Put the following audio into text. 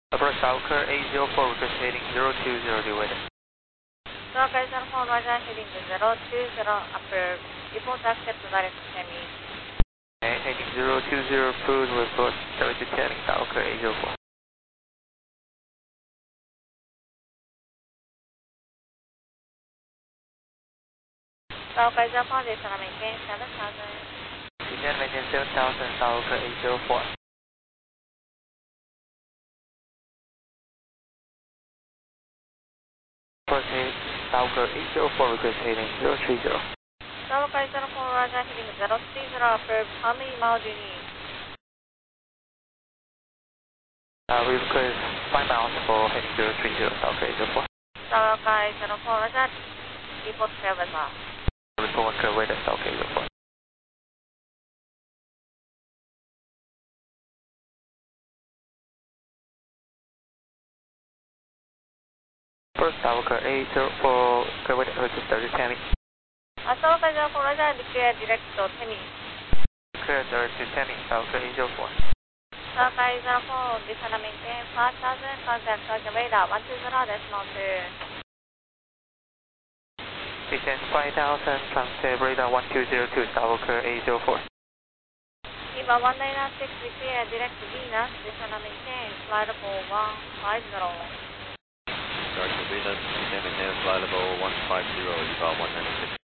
Upper Stalker 804, request heading 020, delayed. Stalker 04, Roger, heading 020, upper, report accept direct Temi. Heading 020, approved, report direct to Temi, Stalker 804. Stalker 04, descend and maintain 7000. Descend and maintain 7000, Stalker 804. Proceed, Stalker 804, request heading 030. Stalker 04, Roger, heading 030, approved, how many miles do you need? We request 5 miles for heading 030, Stalker 804. Stalker 04, Roger, report clear weather. Report clear weather, Stalker 804. First Stalker 804, clear weather, request direct to Temi. Stalker 04, Roger, declare direct to Temi. Clear direct to Temi, Stalker 804. Stalker 04, descend and maintain 5000, contact Roger radar 120, decimal 2. Descend 5000, contact radar 1202, Stalker 804. Lima 1996, declare direct to Venus, descend and maintain, flight level 150. Direct to Venus, maintain flight level 150, Lima 196.